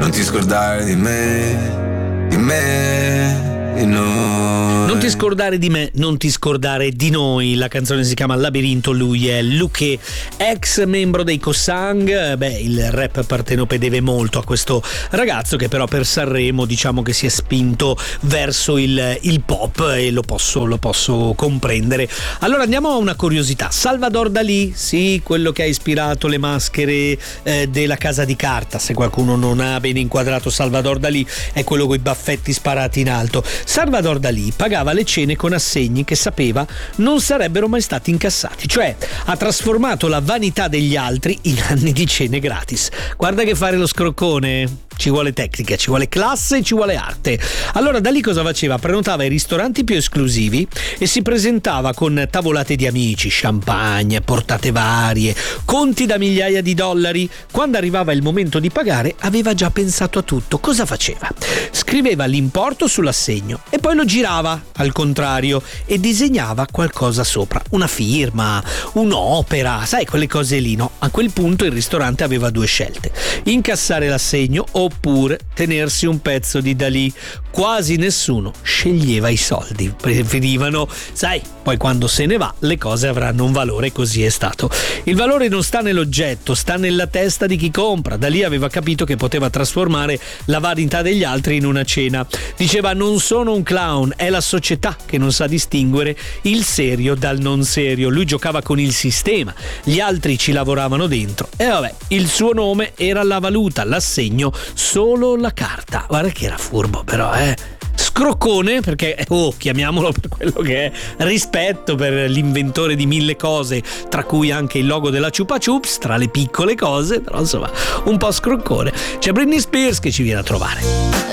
Non ti scordare di me, di me, di noi. Non ti scordare di me, non ti scordare di noi. La canzone si chiama Labirinto, lui è Luché, ex membro dei Co'Sang. Il rap partenope deve molto a questo ragazzo che però per Sanremo diciamo che si è spinto verso il pop e lo posso comprendere. Allora andiamo a una curiosità. Salvador Dalì, sì, quello che ha ispirato le maschere della Casa di Carta. Se qualcuno non ha ben inquadrato Salvador Dalì, è quello con i baffetti sparati in alto. Salvador Dalì pagava le cene con assegni che sapeva non sarebbero mai stati incassati, cioè ha trasformato la vanità degli altri in anni di cene gratis. Guarda che fare lo scroccone ci vuole tecnica, ci vuole classe, ci vuole arte. Allora Dalì cosa faceva? Prenotava i ristoranti più esclusivi e si presentava con tavolate di amici, champagne, portate varie, conti da migliaia di dollari. Quando arrivava il momento di pagare aveva già pensato a tutto. Cosa faceva? Scriveva l'importo sull'assegno e poi lo girava al contrario e disegnava qualcosa sopra, una firma, un'opera, sai, quelle cose lì, no? A quel punto il ristorante aveva due scelte: incassare l'assegno oppure tenersi un pezzo di Dalì. Quasi nessuno sceglieva i soldi, preferivano, sai, poi quando se ne va le cose avranno un valore, così è stato. Il valore non sta nell'oggetto, sta nella testa di chi compra. Dalì aveva capito che poteva trasformare la vanità degli altri in una cena. Diceva: non sono un clown, è la società che non sa distinguere il serio dal non serio. Lui giocava con il sistema, gli altri ci lavoravano dentro e vabbè, il suo nome era la valuta, l'assegno solo la carta. Guarda che era furbo però, scroccone, perché chiamiamolo per quello che è, rispetto per l'inventore di mille cose, tra cui anche il logo della Chupa Chups, tra le piccole cose, però insomma un po' scroccone. C'è Britney Spears che ci viene a trovare.